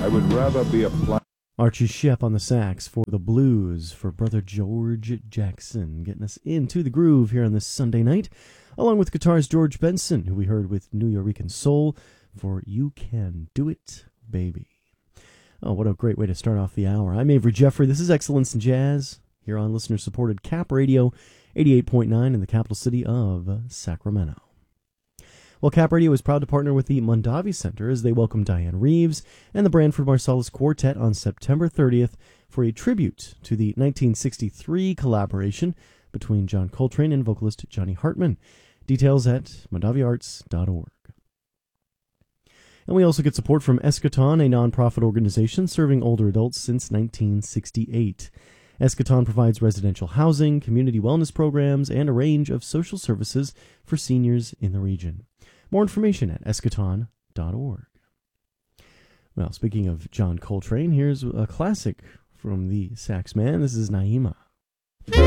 I would rather be a Archie Shepp on the sax for the blues for Brother George Jackson, getting us into the groove here on this Sunday night, along with guitars George Benson, who we heard with New Yorican Soul for You Can Do It, Baby. Oh, what a great way to start off the hour. I'm Avery Jeffrey. This is Excellence in Jazz, here on listener-supported Cap Radio 88.9 in the capital city of Sacramento. Well, Cap Radio is proud to partner with the Mondavi Center as they welcome Diane Reeves and the Branford Marsalis Quartet on September 30th for a tribute to the 1963 collaboration between John Coltrane and vocalist Johnny Hartman. Details at mondaviarts.org. And we also get support from Eschaton, a nonprofit organization serving older adults since 1968. Eschaton provides residential housing, community wellness programs, and a range of social services for seniors in the region. More information at eschaton.org. Well, speaking of John Coltrane, here's a classic from the sax man. This is Naima.